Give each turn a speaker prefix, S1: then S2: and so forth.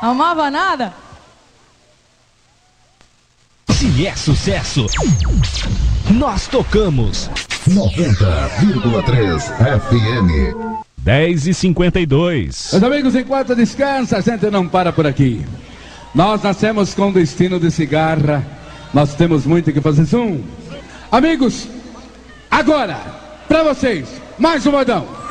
S1: Amava nada?
S2: Se é sucesso, nós tocamos.
S3: 90,3 FM.
S2: 10h52.
S4: Meus amigos, enquanto descansa, a gente não para por aqui. Nós nascemos com destino de cigarra. Nós temos muito que fazer. Amigos, agora, pra vocês, mais um modão.